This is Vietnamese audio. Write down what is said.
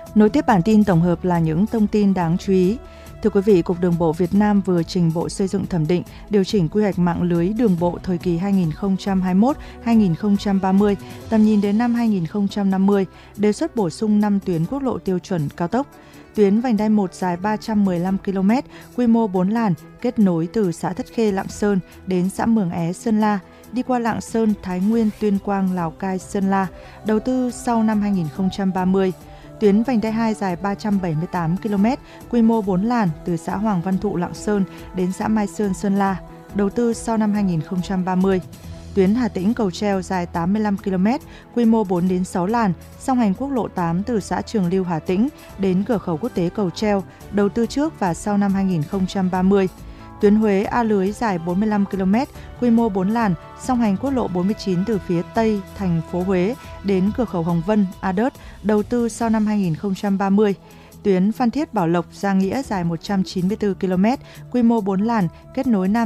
Nối tiếp bản tin tổng hợp là những thông tin đáng chú ý. Thưa quý vị, Cục Đường bộ Việt Nam vừa trình Bộ Xây dựng thẩm định điều chỉnh quy hoạch mạng lưới đường bộ thời kỳ 2021-2030, tầm nhìn đến năm 2050, đề xuất bổ sung 5 tuyến quốc lộ tiêu chuẩn cao tốc. Tuyến vành đai 1 dài 315 km, quy mô 4 làn, kết nối từ xã Thất Khê, Lạng Sơn đến xã Mường É, Sơn La, đi qua Lạng Sơn, Thái Nguyên, Tuyên Quang, Lào Cai, Sơn La, đầu tư sau năm 2030. Tuyến vành đai 2 dài 378 km, quy mô 4 làn từ xã Hoàng Văn Thụ, Lạng Sơn đến xã Mai Sơn, Sơn La, đầu tư sau năm 2030. Tuyến Hà Tĩnh - Cầu Treo dài 85 km, quy mô 4 đến 6 làn, song hành quốc lộ 8 từ xã Trường Lưu, Hà Tĩnh đến cửa khẩu quốc tế Cầu Treo, đầu tư trước và sau năm 2030. Tuyến Huế - A Lưới dài 45 km, quy mô 4 làn, song hành quốc lộ 49 từ phía Tây thành phố Huế đến cửa khẩu Hồng Vân, A Đớt, đầu tư sau năm 2030. Tuyến Phan Thiết - Bảo Lộc - Gia Nghĩa dài 194 km, quy mô 4 làn, kết nối Nam